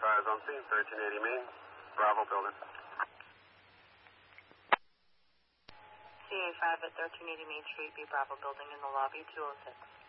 Fires on scene, 1380 Main, Bravo building. CA5 at 1380 Main Street, B Bravo building in the lobby, 206.